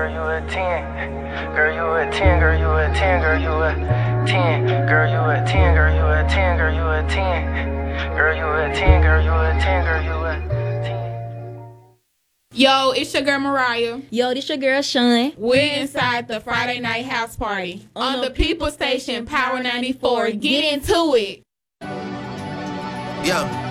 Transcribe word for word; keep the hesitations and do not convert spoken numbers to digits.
girl, you a ten. Girl, you a ten, girl, you a ten, girl, you a ten. Girl, you a ten, girl, you a ten, girl, you a ten. Girl, you a ten, girl, you a ten, girl, you a ten. Yo, it's your girl Mariah. Yo, this your girl Sean. We're inside the Friday Night House Party on, on the People Station, Power ninety-four. Get into it. Yeah.